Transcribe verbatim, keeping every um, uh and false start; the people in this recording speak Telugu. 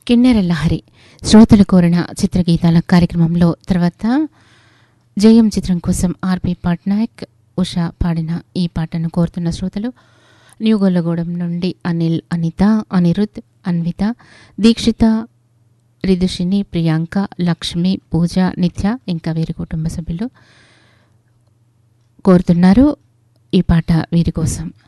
కిన్నెర లహరి శ్రోతలు కోరిన చిత్రగీతాల కార్యక్రమంలో తర్వాత జయం చిత్రం కోసం ఆర్పి పట్నాయక్ ఉషా పాడిన ఈ పాటను కోరుతున్న శ్రోతలు న్యూ గొల్లగూడెం నుండి అనిల్, అనిత, అనిరుద్, అన్విత, దీక్షిత, రిదుషిని, ప్రియాంక, లక్ష్మి, పూజ, నిత్య ఇంకా వీరి కుటుంబ సభ్యులు కోరుతున్నారు ఈ పాట వీరి కోసం.